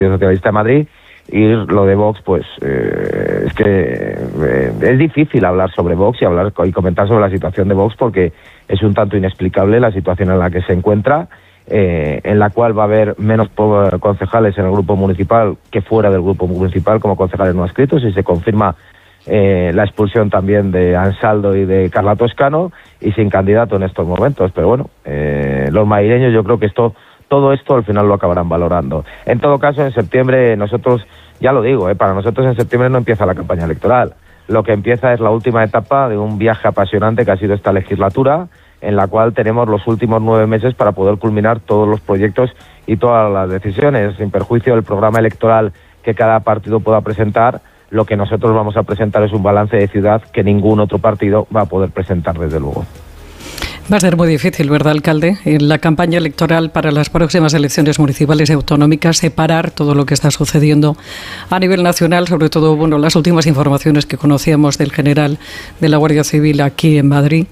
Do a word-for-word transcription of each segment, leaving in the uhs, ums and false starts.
Socialista de Madrid. Y lo de Vox, pues eh, es que eh, es difícil hablar sobre Vox y hablar y comentar sobre la situación de Vox, porque es un tanto inexplicable la situación en la que se encuentra, eh, en la cual va a haber menos concejales en el grupo municipal que fuera del grupo municipal como concejales no adscritos, y se confirma eh, la expulsión también de Ansaldo y de Carla Toscano, y sin candidato en estos momentos. Pero bueno, eh, los madrileños, yo creo que esto todo esto al final lo acabarán valorando. En todo caso, en septiembre nosotros, ya lo digo, eh, para nosotros en septiembre no empieza la campaña electoral. Lo que empieza es la última etapa de un viaje apasionante que ha sido esta legislatura, en la cual tenemos los últimos nueve meses para poder culminar todos los proyectos y todas las decisiones, sin perjuicio del programa electoral que cada partido pueda presentar. Lo que nosotros vamos a presentar es un balance de ciudad que ningún otro partido va a poder presentar, desde luego. Va a ser muy difícil, ¿verdad, alcalde? En la campaña electoral para las próximas elecciones municipales y autonómicas, separar todo lo que está sucediendo a nivel nacional, sobre todo, bueno, las últimas informaciones que conocíamos del general de la Guardia Civil aquí en Madrid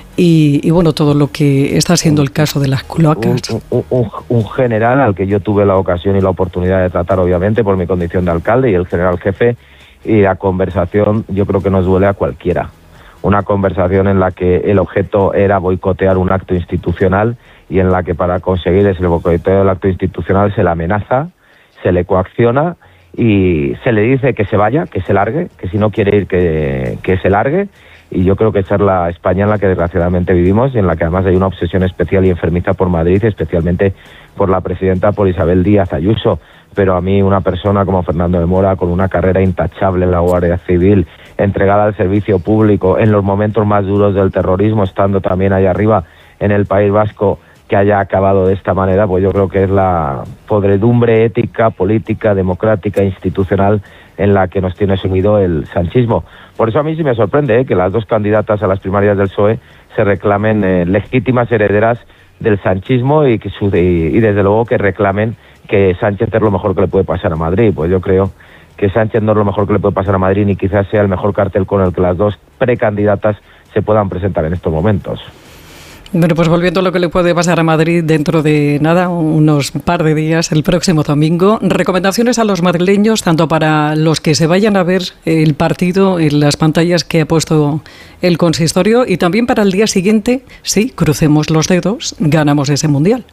y, y bueno, todo lo que está siendo el caso de las cloacas. Un, un, un, un general al que yo tuve la ocasión y la oportunidad de tratar, obviamente, por mi condición de alcalde, y el general jefe, y la conversación yo creo que nos duele a cualquiera. Una conversación en la que el objeto era boicotear un acto institucional, y en la que para conseguir ese boicoteo del acto institucional se le amenaza, se le coacciona y se le dice que se vaya, que se largue, que si no quiere ir que, que se largue. Y yo creo que esa es la España en la que desgraciadamente vivimos, y en la que además hay una obsesión especial y enfermiza por Madrid, especialmente por la presidenta, por Isabel Díaz Ayuso. Pero a mí, una persona como Fernando de Mora, con una carrera intachable en la Guardia Civil, entregada al servicio público en los momentos más duros del terrorismo, estando también allá arriba en el País Vasco, que haya acabado de esta manera, pues yo creo que es la podredumbre ética, política, democrática, institucional en la que nos tiene sumido el sanchismo. Por eso a mí sí me sorprende ¿eh? que las dos candidatas a las primarias del P S O E se reclamen eh, legítimas herederas del sanchismo, y, que su, y, y desde luego que reclamen que Sánchez es lo mejor que le puede pasar a Madrid. Pues yo creo que Sánchez no es lo mejor que le puede pasar a Madrid, ni quizás sea el mejor cartel con el que las dos precandidatas se puedan presentar en estos momentos. Bueno, pues volviendo a lo que le puede pasar a Madrid dentro de nada, unos par de días, el próximo domingo, recomendaciones a los madrileños, tanto para los que se vayan a ver el partido en las pantallas que ha puesto el consistorio, y también para el día siguiente, sí, crucemos los dedos, ganamos ese mundial.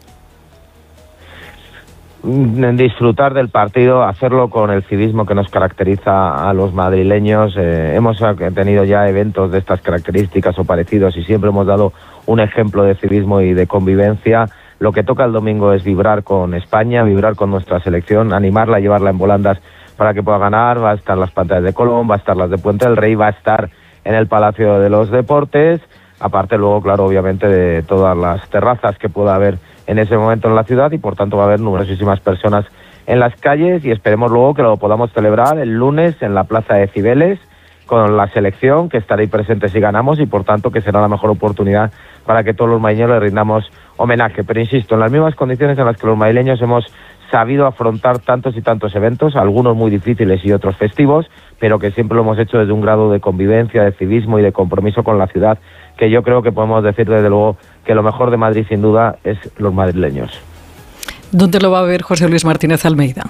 Disfrutar del partido, hacerlo con el civismo que nos caracteriza a los madrileños. Eh, hemos tenido ya eventos de estas características o parecidos, y siempre hemos dado un ejemplo de civismo y de convivencia. Lo que toca el domingo es vibrar con España, vibrar con nuestra selección, animarla, llevarla en volandas para que pueda ganar. Va a estar las pantallas de Colón, va a estar las de Puente del Rey, va a estar en el Palacio de los Deportes, aparte luego, claro, obviamente, de todas las terrazas que pueda haber en ese momento en la ciudad, y por tanto va a haber numerosísimas personas en las calles, y esperemos luego que lo podamos celebrar el lunes en la Plaza de Cibeles con la selección, que estará ahí presente si ganamos, y por tanto que será la mejor oportunidad para que todos los madrileños le rindamos homenaje. Pero insisto, en las mismas condiciones en las que los madrileños hemos sabido afrontar tantos y tantos eventos, algunos muy difíciles y otros festivos, pero que siempre lo hemos hecho desde un grado de convivencia, de civismo y de compromiso con la ciudad, que yo creo que podemos decir desde luego que lo mejor de Madrid sin duda es los madrileños. ¿Dónde lo va a ver José Luis Martínez Almeida?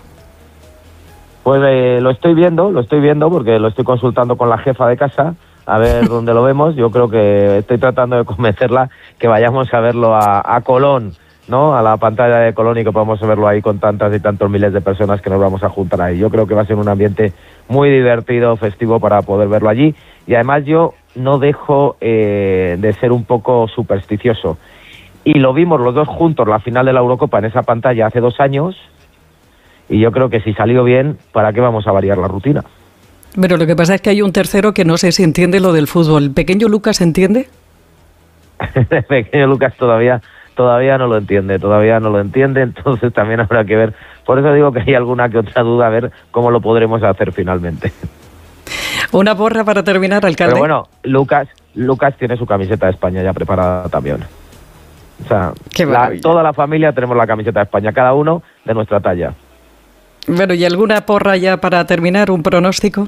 Pues eh, lo estoy viendo, lo estoy viendo porque lo estoy consultando con la jefa de casa, a ver dónde lo vemos. Yo creo que estoy tratando de convencerla que vayamos a verlo a, a Colón, ¿no? A la pantalla de Colón, y que podamos verlo ahí con tantas y tantos miles de personas que nos vamos a juntar ahí. Yo creo que va a ser un ambiente muy divertido, festivo, para poder verlo allí. Y además yo no dejo eh, de ser un poco supersticioso. Y lo vimos los dos juntos, la final de la Eurocopa, en esa pantalla hace dos años. Y yo creo que si salió bien, ¿para qué vamos a variar la rutina? Pero lo que pasa es que hay un tercero que no sé si entiende lo del fútbol. ¿El pequeño Lucas entiende? El pequeño Lucas todavía... Todavía no lo entiende, todavía no lo entiende, entonces también habrá que ver. Por eso digo que hay alguna que otra duda, a ver cómo lo podremos hacer finalmente. Una porra para terminar, alcalde. Pero bueno, Lucas, Lucas tiene su camiseta de España ya preparada también. O sea, la, toda la familia tenemos la camiseta de España, cada uno de nuestra talla. Bueno, ¿y alguna porra ya para terminar, un pronóstico?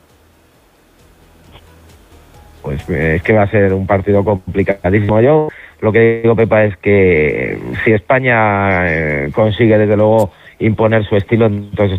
Pues es que va a ser un partido complicadísimo. Yo lo que digo, Pepa, es que si España eh, consigue desde luego imponer su estilo, entonces